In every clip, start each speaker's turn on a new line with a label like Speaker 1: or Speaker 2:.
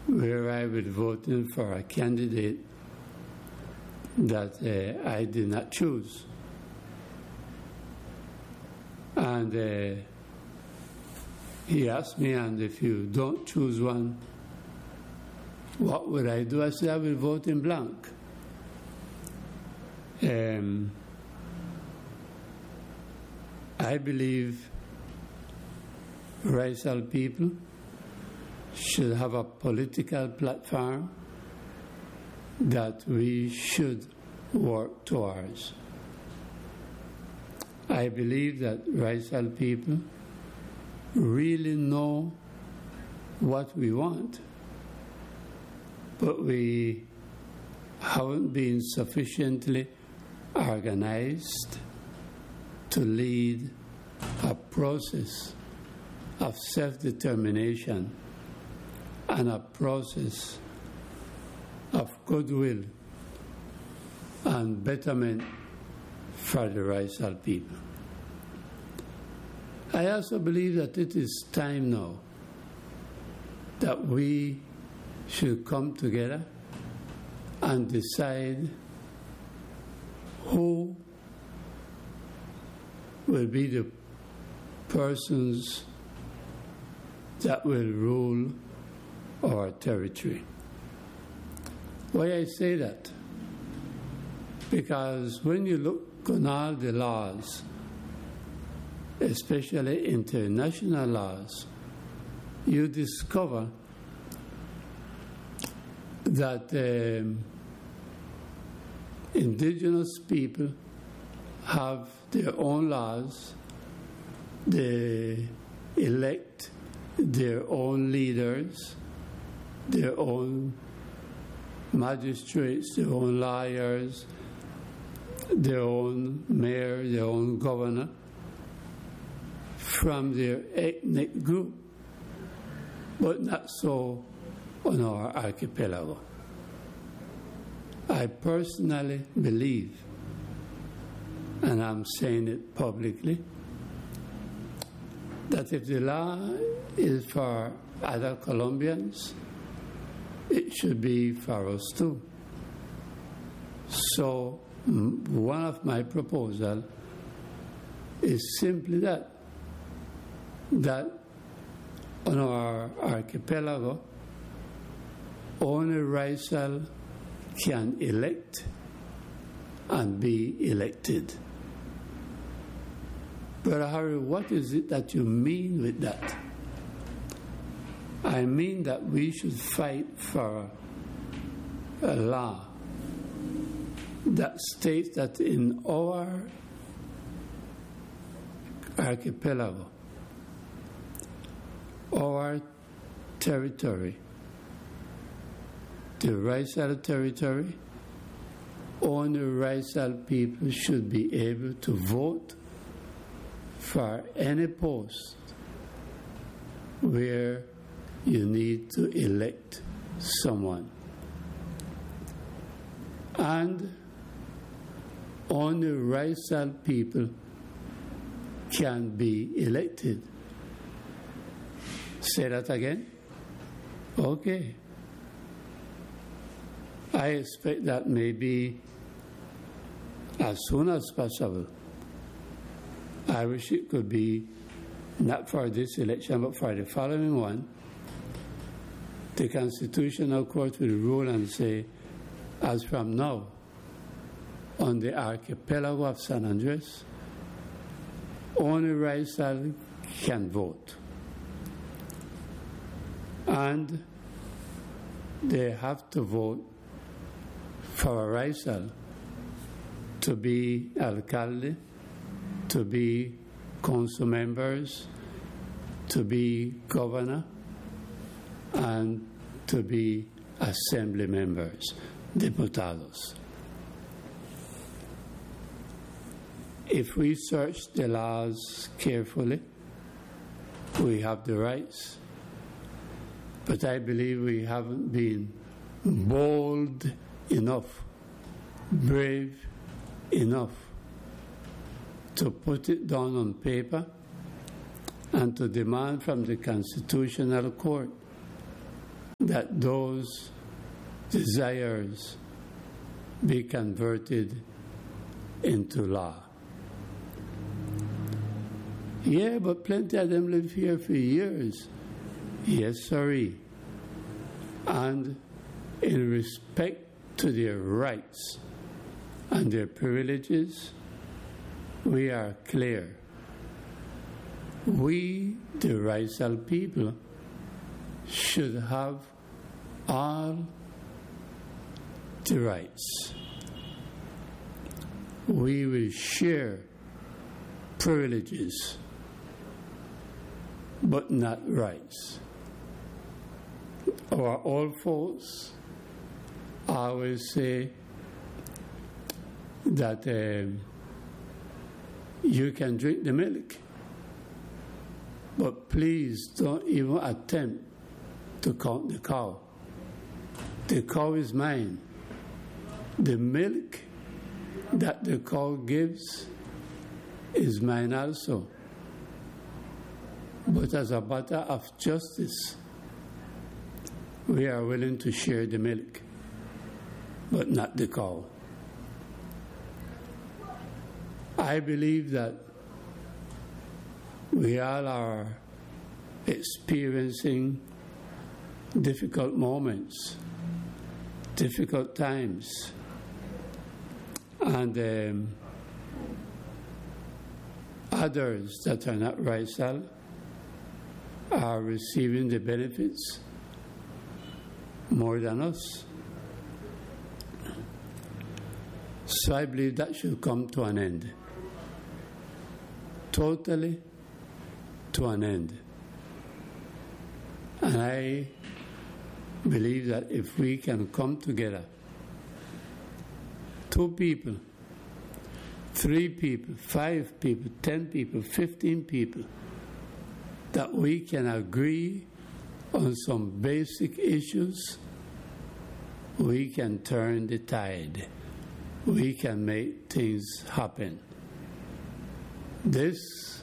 Speaker 1: where I would vote in for a candidate that I did not choose. And he asked me, and if you don't choose one, what would I do? I said, I will vote in blank. I believe racial people should have a political platform that we should work towards. I believe that racial people really know what we want, but we haven't been sufficiently organized to lead a process of self-determination and a process of goodwill and betterment for the racial people. I also believe that it is time now that we should come together and decide who will be the persons that will rule our territory. Why I say that? Because when you look on all the laws, especially international laws, you discover that indigenous people have their own laws, they elect their own leaders, their own magistrates, their own lawyers, their own mayor, their own governor, from their ethnic group, but not so on our archipelago. I personally believe, and I'm saying it publicly, that if the law is for other Colombians, it should be for us too. So one of my proposals is simply that on our archipelago, only racial can elect and be elected. Brother Harry, what is it that you mean with that? I mean that we should fight for a law that states that in our archipelago, our territory, the racial territory, only racial people should be able to vote for any post where you need to elect someone. And only racial people can be elected. Say that again? Okay. I expect that maybe as soon as possible. I wish it could be not for this election, but for the following one. The Constitutional Court will rule and say, as from now, on the archipelago of San Andres, only racial can vote. And they have to vote for a racial to be alcalde, to be council members, to be governor, and to be assembly members, diputados. If we search the laws carefully, we have the rights, but I believe we haven't been bold enough, brave enough to put it down on paper and to demand from the Constitutional Court that those desires be converted into law. Yeah, but plenty of them live here for years. Yes, sorry. And in respect to their rights and their privileges, we are clear. We, the Raisal people, should have all the rights. We will share privileges, but not rights. Our old folks always say that you can drink the milk, but please don't even attempt to count the cow. The cow is mine. The milk that the cow gives is mine also. But as a matter of justice, we are willing to share the milk, but not the cow. I believe that we all are experiencing difficult moments, difficult times, and others that are not Raisal are receiving the benefits more than us. So I believe that should come to an end. Totally to an end. And I believe that if we can come together, 2 people, 3 people, 5 people, 10 people, 15 people, that we can agree on some basic issues, we can turn the tide. We can make things happen. This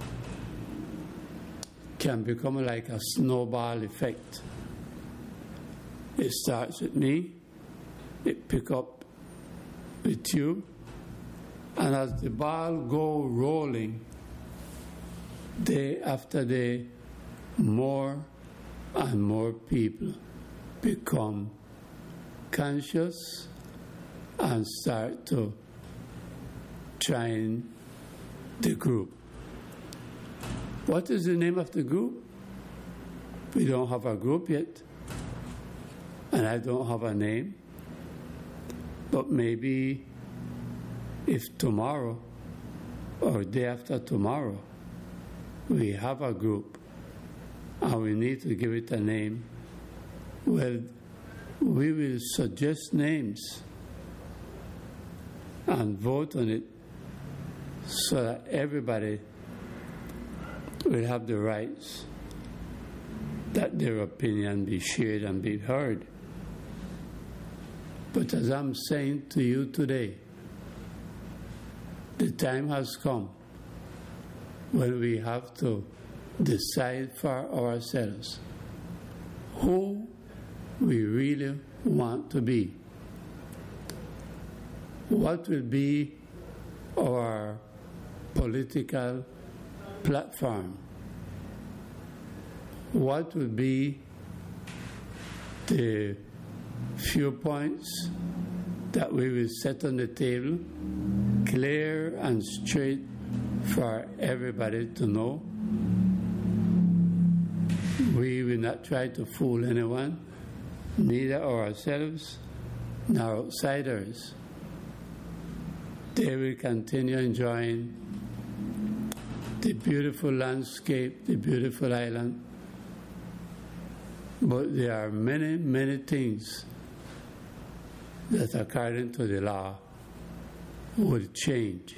Speaker 1: can become like a snowball effect. It starts with me, it picks up with you, and as the ball go rolling, day after day, more and more people become conscious and start to join the group. What is the name of the group? We don't have a group yet, and I don't have a name. But maybe if tomorrow or day after tomorrow we have a group and we need to give it a name, well, we will suggest names and vote on it so that everybody will have the rights that their opinion be shared and be heard. But as I'm saying to you today, the time has come when we have to decide for ourselves who we really want to be. What will be our political platform? What will be the few points that we will set on the table, clear and straight for everybody to know? We will not try to fool anyone, neither ourselves nor outsiders. They will continue enjoying the beautiful landscape, the beautiful island. But there are many, many things that, according to the law, will change.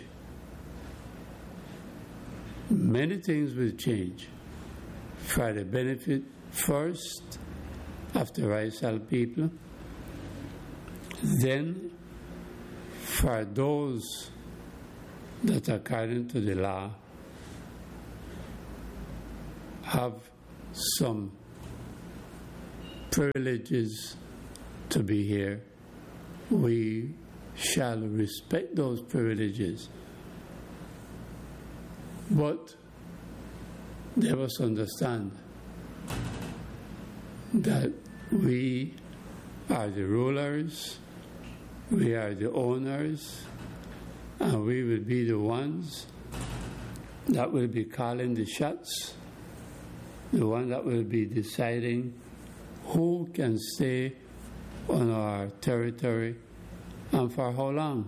Speaker 1: Many things will change for the benefit first of the Raisal people, then for those that, according to the law, have some privileges to be here, we shall respect those privileges. But they must understand that we are the rulers, we are the owners, and we will be the ones that will be calling the shots, the one that will be deciding who can stay on our territory and for how long.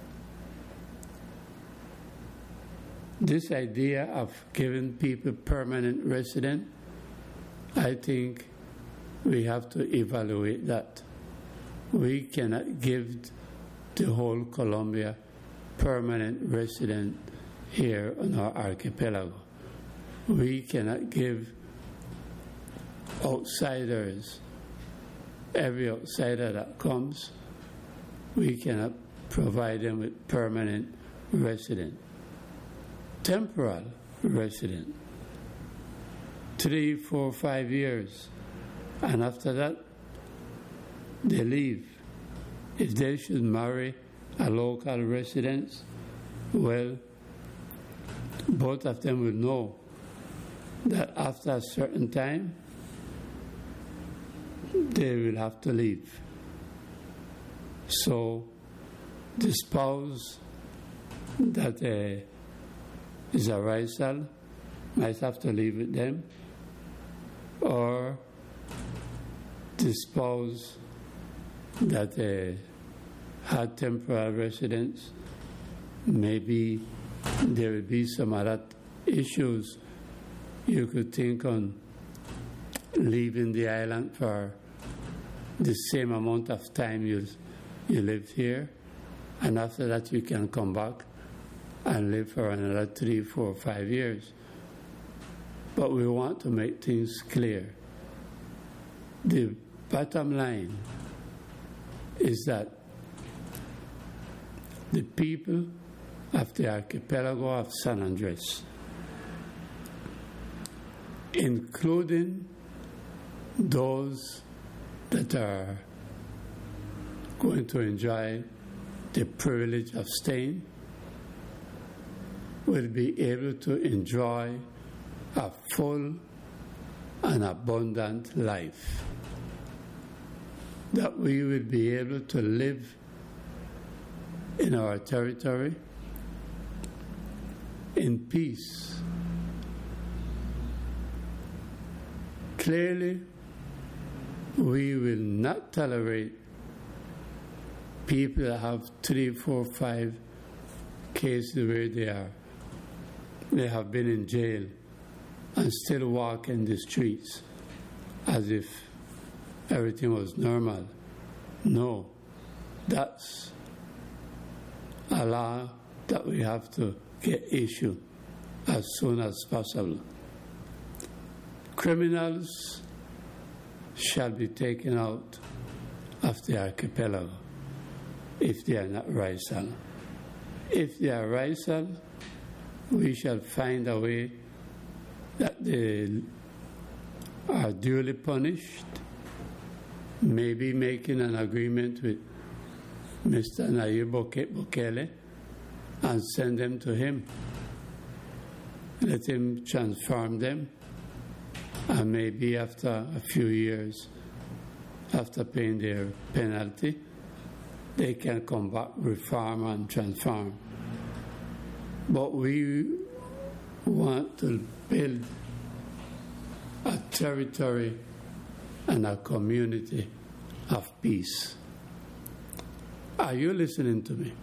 Speaker 1: This idea of giving people permanent residence, I think we have to evaluate that. We cannot give the whole Colombia permanent resident here on our archipelago. We cannot give outsiders, every outsider that comes, we cannot provide them with permanent resident. Temporal resident, 3, 4, 5 years, and after that, they leave. If they should marry a local resident, well, both of them will know that after a certain time, they will have to leave. So, the spouse that is a Raisal might have to live with them, or the spouse that had temporary residence, maybe there will be some other issues. You could think on leaving the island for the same amount of time you lived here, and after that you can come back and live for another 3, 4, 5 years. But we want to make things clear. The bottom line is that the people of the archipelago of San Andres, including those that are going to enjoy the privilege of staying, will be able to enjoy a full and abundant life. That we will be able to live in our territory in peace. Clearly, we will not tolerate people that have 3, 4, 5 cases where they have been in jail and still walk in the streets as if everything was normal. No, that's a law that we have to get issued as soon as possible. Criminals shall be taken out of the archipelago if they are not Raisal. If they are Raisal, we shall find a way that they are duly punished, maybe making an agreement with Mr. Nayib Bukele and send them to him. Let him transform them, and maybe after a few years, after paying their penalty, they can come back, reform and transform. But we want to build a territory and a community of peace. Are you listening to me?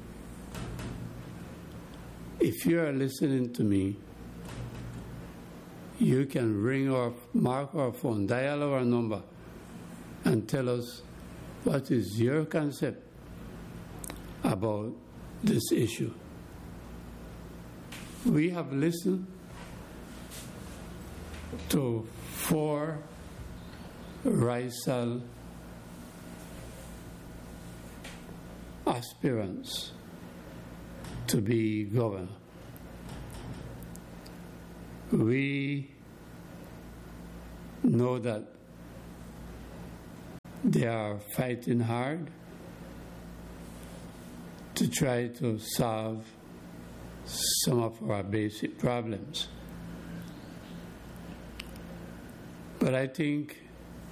Speaker 1: If you are listening to me, you can ring or mark our phone, dial our number, and tell us what is your concept about this issue. We have listened to 4 Raisal aspirants to be governor. We know that They are fighting hard to try to solve some of our basic problems. But I think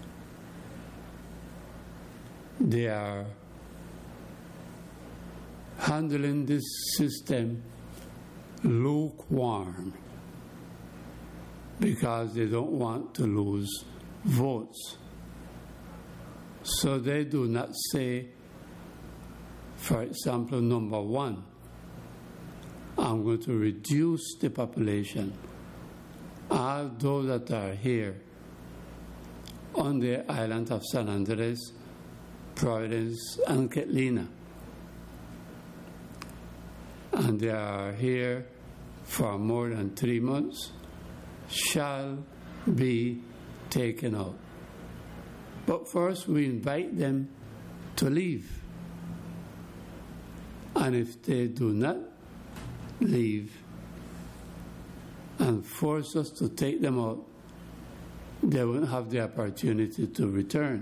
Speaker 1: they are handling this system lukewarm because they don't want to lose votes. So they do not say, for example, number one, I'm going to reduce the population. All those that are here on the island of San Andres, Providence, and Catalina, and they are here for more than 3 months, shall be taken out. But first we invite them to leave. And if they do not leave and force us to take them out, they won't have the opportunity to return.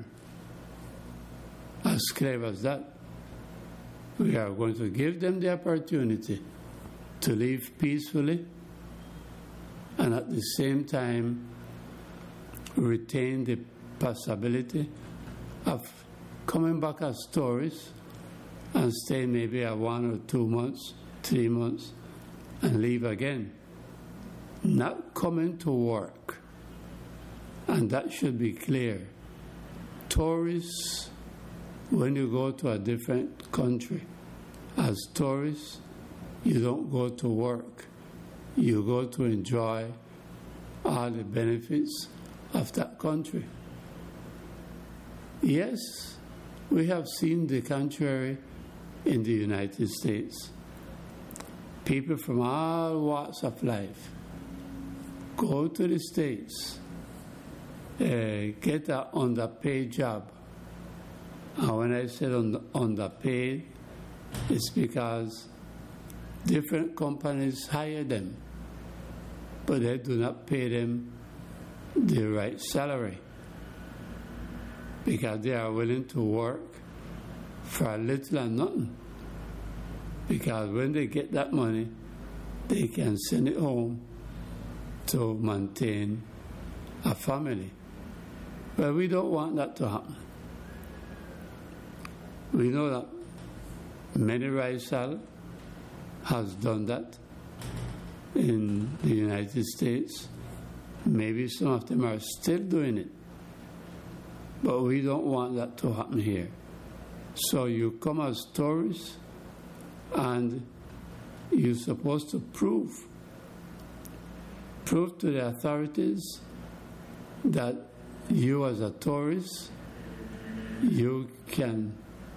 Speaker 1: As clear as that. We are going to give them the opportunity to live peacefully and at the same time retain the possibility of coming back as tourists and stay maybe 1 or 2 months, 3 months, and leave again. Not coming to work. And that should be clear. Tourists, when you go to a different country, as tourists, you don't go to work. You go to enjoy all the benefits of that country. Yes, we have seen the contrary in the United States. People from all walks of life go to the States, get an underpaid job. And when I said underpaid, it's because different companies hire them, but they do not pay them the right salary because they are willing to work for a little and nothing. Because when they get that money, they can send it home to maintain a family. But we don't want that to happen. We know that many Raisal has done that in the United States. Maybe some of them are still doing it. But we don't want that to happen here. So you come as tourists and you're supposed to prove to the authorities that you as a tourist, you can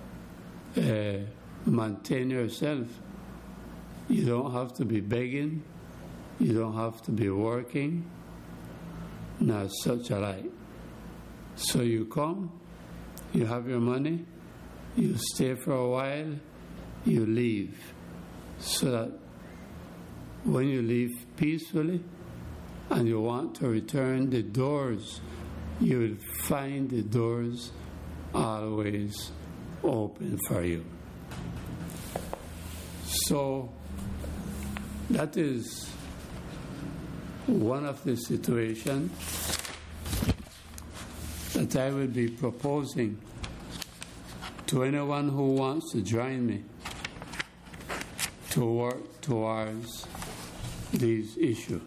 Speaker 1: maintain yourself. You don't have to be begging. You don't have to be working. Not such a lie. So you come, you have your money, you stay for a while, you leave. So that when you leave peacefully and you want to return, the doors, you will find the doors always open for you. So that is one of the situations that I will be proposing to anyone who wants to join me to work towards these issues.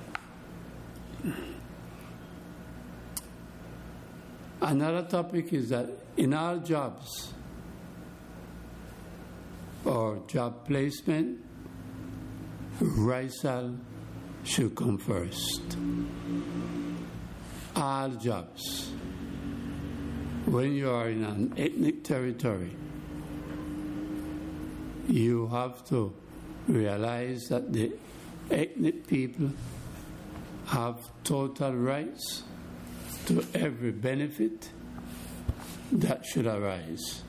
Speaker 1: Another topic is that in our jobs or job placement, Raisal should come first. All jobs. When you are in an ethnic territory, you have to realize that the ethnic people have total rights to every benefit that should arise.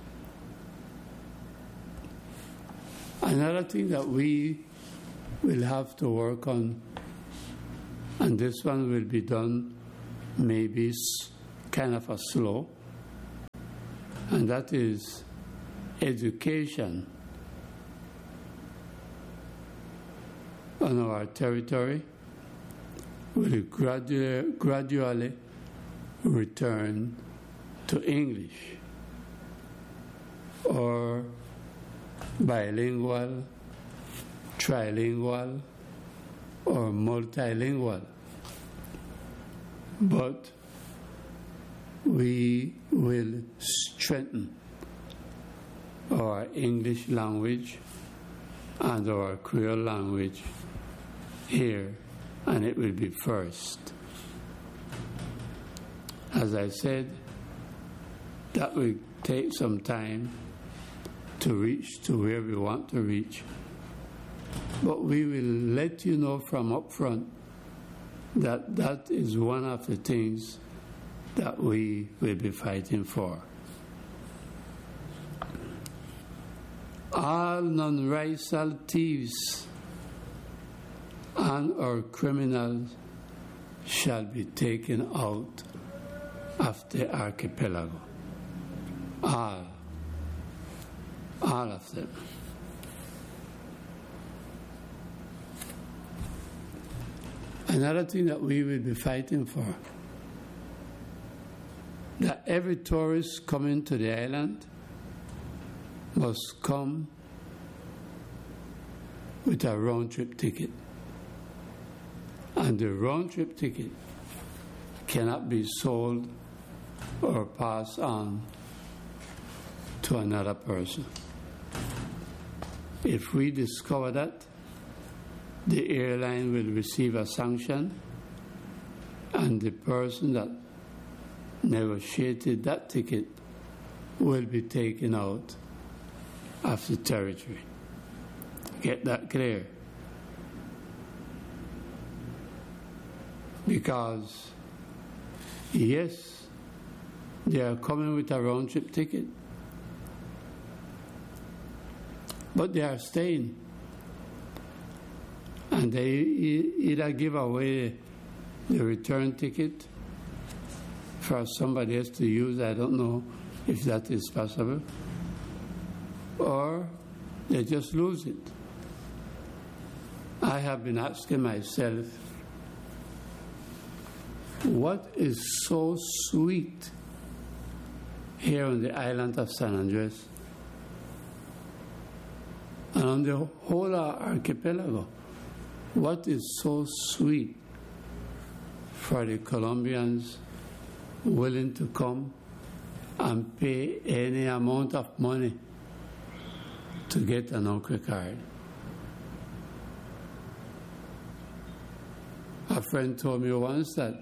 Speaker 1: Another thing that we will have to work on, and this one will be done maybe kind of a slow, and that is education on our territory will gradually return to English or bilingual, trilingual, or multilingual. But we will strengthen our English language and our Creole language here, and it will be first. As I said, that will take some time to reach to where we want to reach. But we will let you know from up front that that is one of the things that we will be fighting for. All non-racial thieves and or criminals shall be taken out of the archipelago. All of them. Another thing that we will be fighting for, that every tourist coming to the island must come with a round-trip ticket. And the round-trip ticket cannot be sold or passed on to another person. If we discover that, the airline will receive a sanction, and the person that negotiated that ticket will be taken out of the territory. Get that clear? Because, yes, they are coming with a round-trip ticket, but they are staying. And they either give away the return ticket for somebody else to use, I don't know if that is possible, or they just lose it. I have been asking myself, what is so sweet here on the island of San Andres and on the whole archipelago? What is so sweet for the Colombians willing to come and pay any amount of money to get an Uncle card? A friend told me once that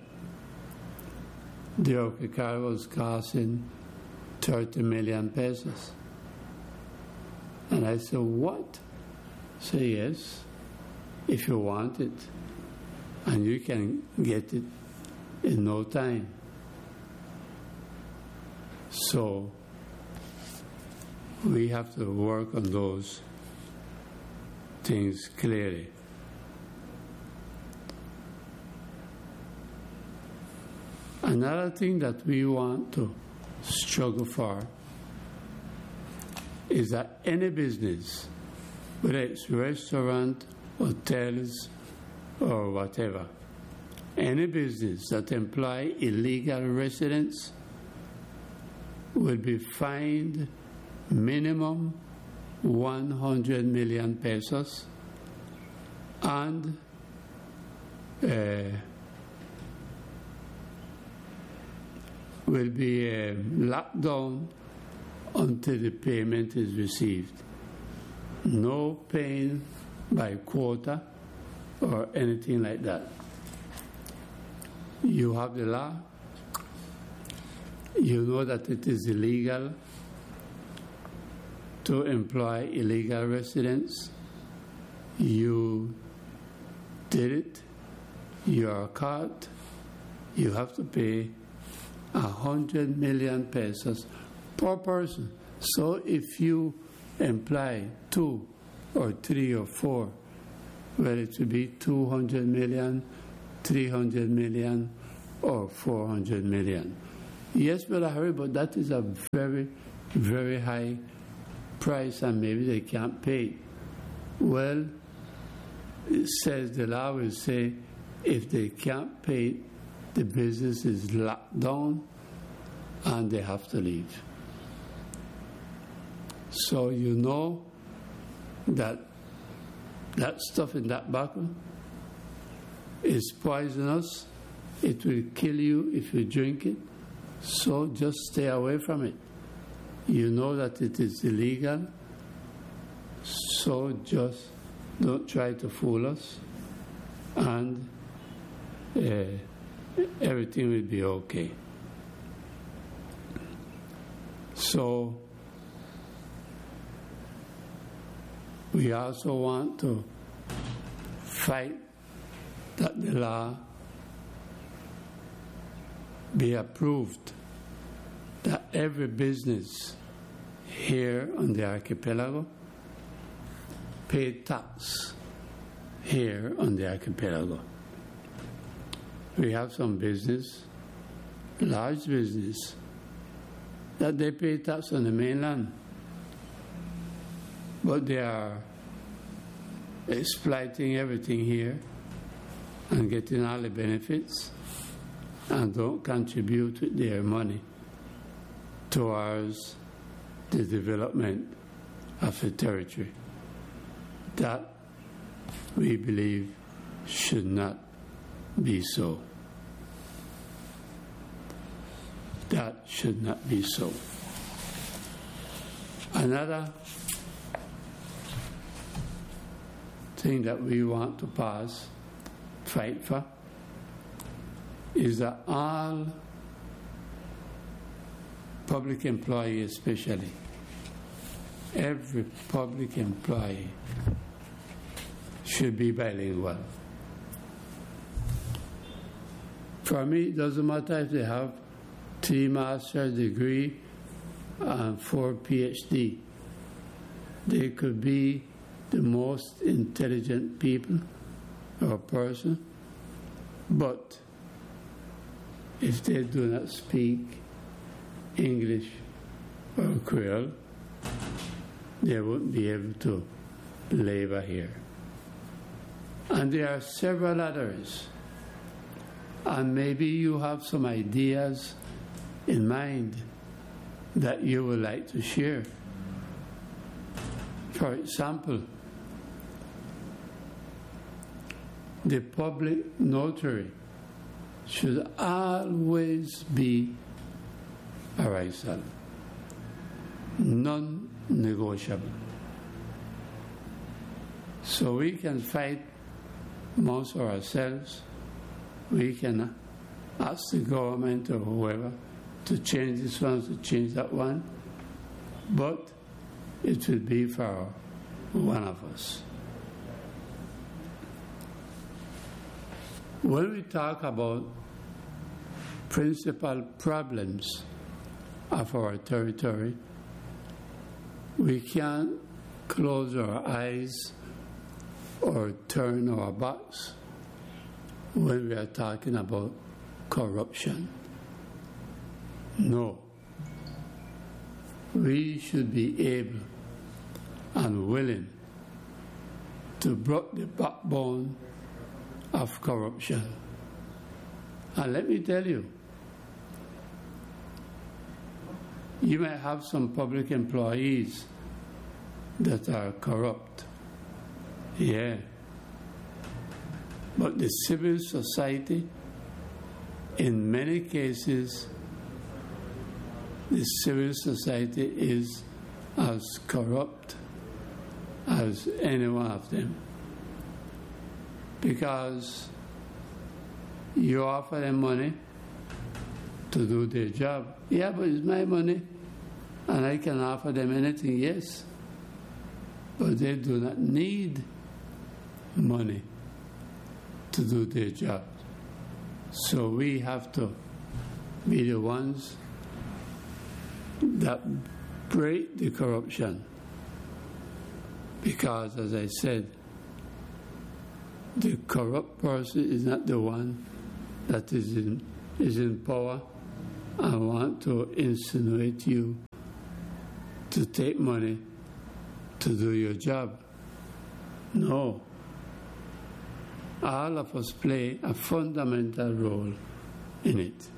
Speaker 1: the Uncle card was costing 30 million pesos. And I said, what? Say yes. If you want it, and you can get it in no time. So we have to work on those things clearly. Another thing that we want to struggle for is that any business, whether it's restaurant, hotels, or whatever, any business that employ illegal residents will be fined minimum 100 million pesos and will be locked down until the payment is received. No paying by quota or anything like that. You have the law. You know that it is illegal to employ illegal residents. You did it. You are caught. You have to pay 100 million pesos per person. So if you employ 2 or 3 or 4, whether it would be 200 million, 300 million, or 400 million. Yes, Brother Harry, but that is a very, very high price and maybe they can't pay it. Well, it says the law will say if they can't pay it, the business is locked down and they have to leave. So you know that stuff in that bottle is poisonous. It will kill you if you drink it. So just stay away from it. You know that it is illegal. So just don't try to fool us. And everything will be okay. So we also want to fight that the law be approved, that every business here on the archipelago pay tax here on the archipelago. We have some business, large business, that they pay tax on the mainland, but they are exploiting everything here and getting all the benefits and don't contribute with their money towards the development of the territory. That, we believe, should not be so. That should not be so. Another thing that we want to fight for, is that all public employees, especially, every public employee should be bilingual. For me, it doesn't matter if they have 3 master's degree and 4 PhD. They could be the most intelligent people or person, but if they do not speak English or Creole, they won't be able to labor here. And there are several others. And maybe you have some ideas in mind that you would like to share. For example, the public notary should always be a Raizal, non-negotiable. So we can fight amongst ourselves. We can ask the government or whoever to change this one, to change that one, but it will be for one of us. When we talk about principal problems of our territory, we can't close our eyes or turn our backs when we are talking about corruption. No. We should be able and willing to break the backbone of corruption. And let me tell you, you may have some public employees that are corrupt. Yeah. But the civil society, in many cases, the civil society is as corrupt as any one of them. Because you offer them money to do their job. Yeah, but it's my money, and I can offer them anything, yes. But they do not need money to do their job. So we have to be the ones that break the corruption. Because, as I said, the corrupt person is not the one that is in power and want to insinuate you to take money to do your job. No. All of us play a fundamental role in it.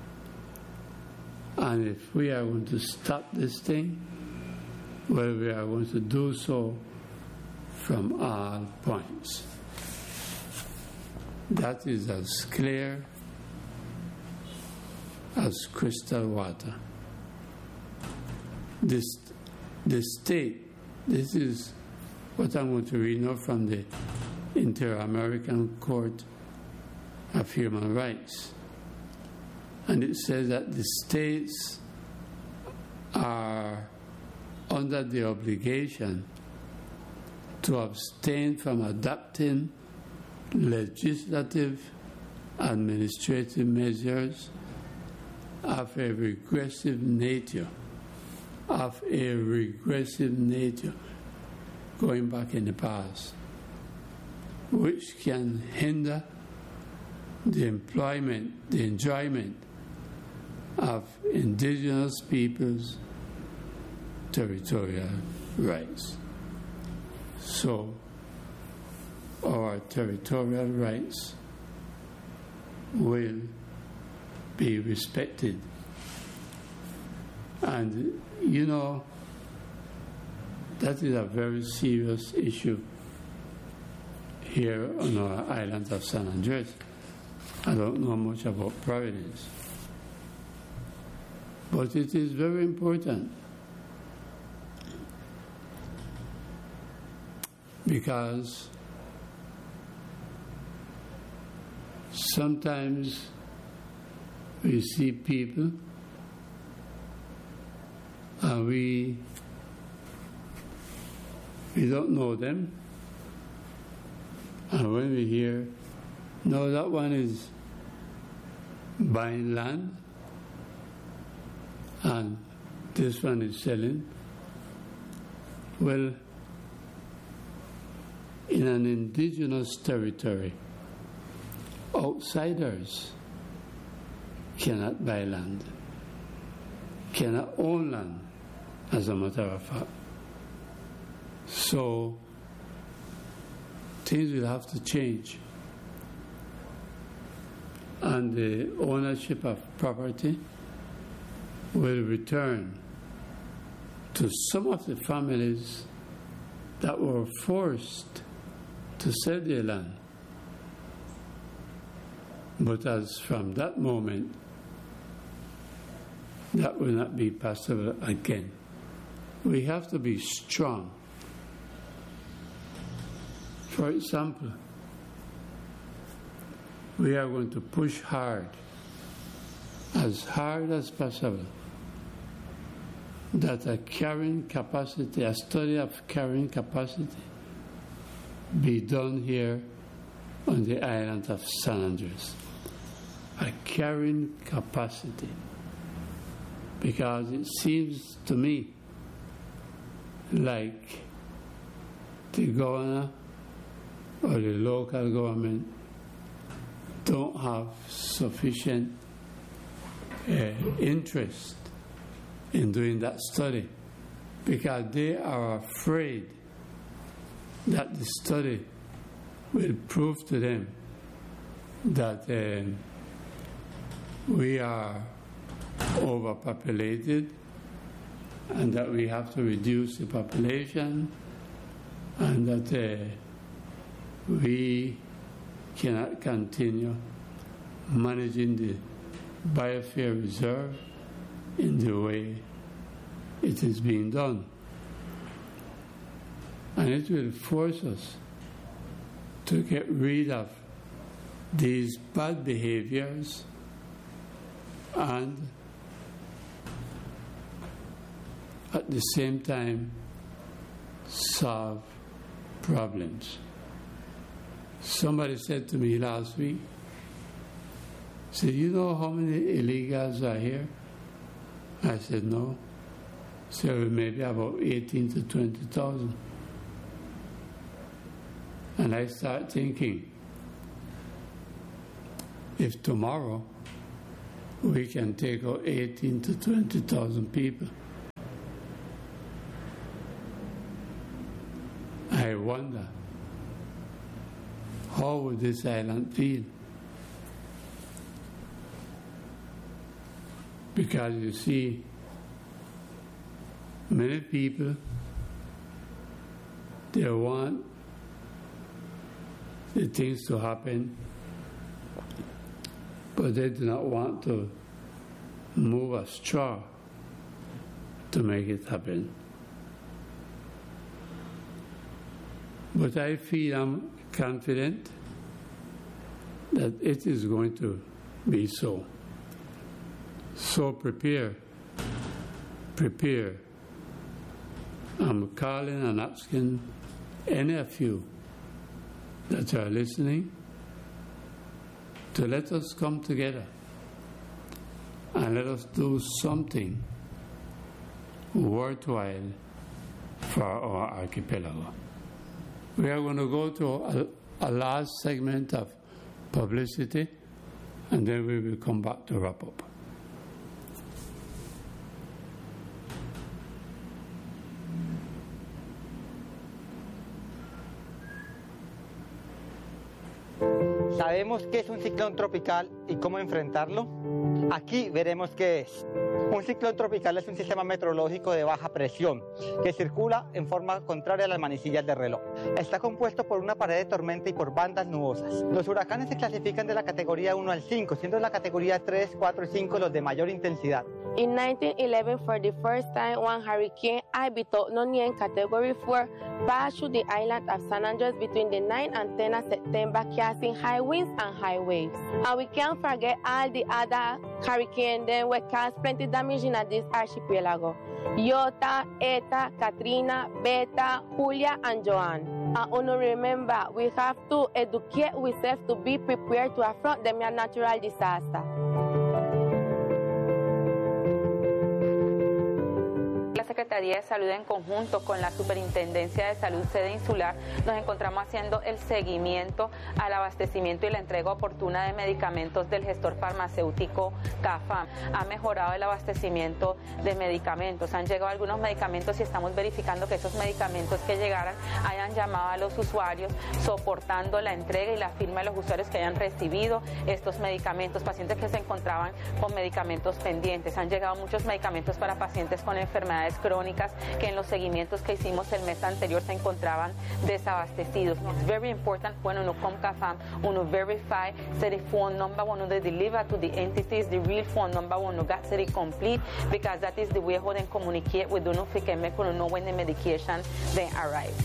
Speaker 1: And if we are going to stop this thing, well, we are going to do so from all points. That is as clear as crystal water. The state, this is what I'm going to read now from the Inter-American Court of Human Rights. And it says that the states are under the obligation to abstain from adopting legislative, administrative measures of a regressive nature, going back in the past, which can hinder the enjoyment of indigenous peoples' territorial rights. So, our territorial rights will be respected. And, you know, that is a very serious issue here on our island of San Andres. I don't know much about Providence, but it is very important, because sometimes we see people and we don't know them, and when we hear, no, that one is buying land and this one is selling, well, in an indigenous territory, outsiders cannot buy land, cannot own land, as a matter of fact. So things will have to change, and the ownership of property will return to some of the families that were forced to sell their land. But as from that moment, that will not be possible again. We have to be strong. For example, we are going to push hard as possible, that a carrying capacity, a study of carrying capacity, be done here on the island of San Andres. A carrying capacity. Because it seems to me like the governor or the local government don't have sufficient interest in doing that study, because they are afraid that the study will prove to them that we are overpopulated and that we have to reduce the population, and that we cannot continue managing the biosphere reserve in the way it is being done. And it will force us to get rid of these bad behaviors and at the same time solve problems. Somebody said to me last week, said, you know how many illegals are here? I said, no. So maybe about 18 to 20,000. And I start thinking, if tomorrow we can take out 18 to 20,000 people, I wonder, how would this island feel? Because you see, many people, they want the things to happen, but they do not want to move a straw to make it happen. But I feel I'm confident that it is going to be so. So prepare. I'm calling and asking any of you that are listening to let us come together and let us do something worthwhile for our archipelago. We are going to go to a last segment of publicity, and then we will come back to wrap up.
Speaker 2: ¿Sabemos qué es un ciclón tropical y cómo enfrentarlo? Aquí veremos qué es. Un ciclón tropical es un sistema meteorológico de baja presión que circula en forma contraria a las manecillas del reloj. Está compuesto por una pared de tormenta y por bandas nubosas. Los huracanes se clasifican de la categoría 1 al 5, siendo la categoría 3, 4 y 5 los de mayor intensidad.
Speaker 3: In 1911, for the first time, one hurricane, Ibito, known in Category 4, passed through the island of San Andres between the 9th and 10th of September, causing high winds and high waves. And we can't forget all the other hurricanes that will cause plenty damage in this archipelago. Iota, Eta, Katrina, Beta, Julia, and Joan. And remember, we have to educate ourselves to be prepared to affront the natural disaster.
Speaker 4: La Secretaría de Salud, en conjunto con la Superintendencia de Salud Sede Insular, nos encontramos haciendo el seguimiento al abastecimiento y la entrega oportuna de medicamentos del gestor farmacéutico CAFAM. Ha mejorado el abastecimiento de medicamentos, han llegado algunos medicamentos y estamos verificando que esos medicamentos que llegaran hayan llamado a los usuarios, soportando la entrega y la firma de los usuarios que hayan recibido estos medicamentos, pacientes que se encontraban con medicamentos pendientes. Han llegado muchos medicamentos para pacientes con enfermedades crónicas que en los seguimientos que hicimos el mes anterior se encontraban desabastecidos. It's very important when uno come CAFAM, uno verify the phone number, uno deliver to the entities the real phone number, uno got the complete, because that is the way how they communicate with uno fi can make uno know when the medication then arrive.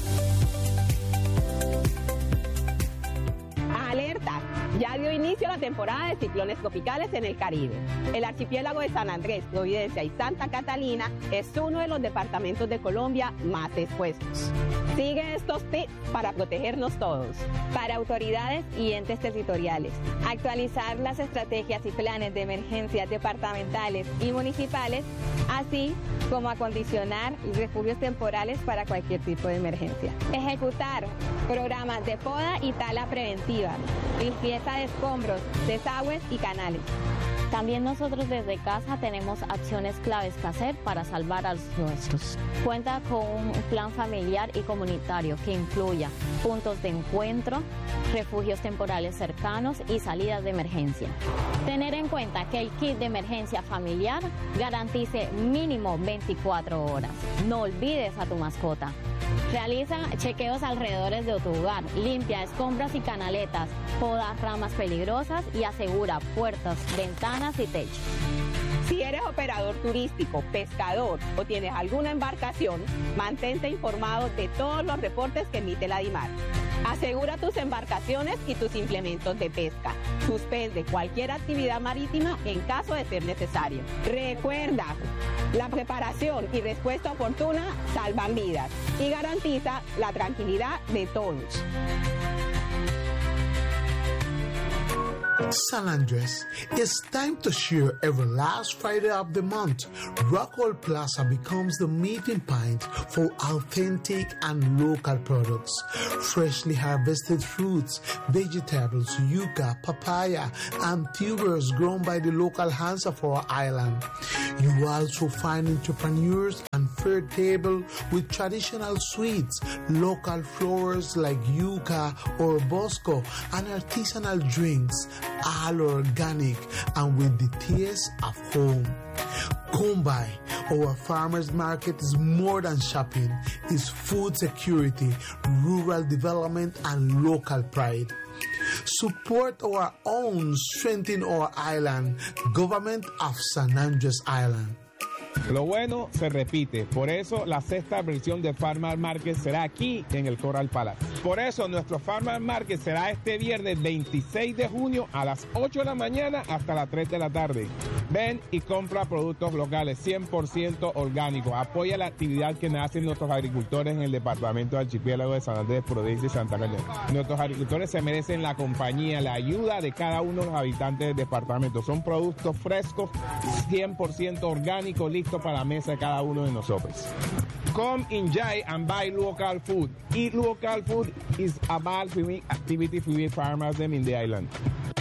Speaker 5: Alerta, ya dio inicio la temporada de ciclones tropicales en el Caribe. El archipiélago de San Andrés, Providencia y Santa Catalina es uno de los departamentos de Colombia más expuestos. Sigue estos tips para protegernos todos.
Speaker 6: Para autoridades y entes territoriales, actualizar las estrategias y planes de emergencias departamentales y municipales, así como acondicionar refugios temporales para cualquier tipo de emergencia. Ejecutar programas de poda y tala preventiva, limpieza de escombros, desagües y canales. También nosotros desde casa tenemos acciones claves que hacer para salvar a los nuestros. Cuenta con un plan familiar y comunitario que incluya puntos de encuentro, refugios temporales cercanos y salidas de emergencia. Tener en cuenta que el kit de emergencia familiar garantice mínimo 24 horas. No olvides a tu mascota. Realiza chequeos alrededores de tu hogar, limpia escombros y canaletas, poda ramas peligrosas y asegura puertas, ventanas y techo.
Speaker 5: Si eres operador turístico, pescador o tienes alguna embarcación, mantente informado de todos los reportes que emite la DIMAR. Asegura tus embarcaciones y tus implementos de pesca. Suspende cualquier actividad marítima en caso de ser necesario. Recuerda, la preparación y respuesta oportuna salvan vidas y garantiza la tranquilidad de todos.
Speaker 7: San Andres, it's time to share every last Friday of the month. Rockall Plaza becomes the meeting point for authentic and local products. Freshly harvested fruits, vegetables, yucca, papaya, and tubers grown by the local hands of our island. You also find entrepreneurs and fair table with traditional sweets, local flowers like yucca or bosco, and artisanal drinks, all organic and with the taste of home. Come by. Our farmers market is more than shopping. It's food security, rural development, and local pride. Support our own, strengthen our island, Government of San Andres Island.
Speaker 8: Lo bueno se repite, por eso la sexta versión de Farmer Market será aquí en el Coral Palace. Por eso nuestro Farmer Market será este viernes 26 de junio a las 8 de la mañana hasta las 3 de la tarde. Ven y compra productos locales 100% orgánicos. Apoya la actividad que hacen nuestros agricultores en el departamento del archipiélago de San Andrés, Providencia y Santa Catalina. Nuestros agricultores se merecen la compañía, la ayuda de cada uno de los habitantes del departamento. Son productos frescos, 100% orgánicos, listos para la mesa de cada uno de nosotros. Come enjoy and buy local food. Eat local food is about activity for farmers in the island.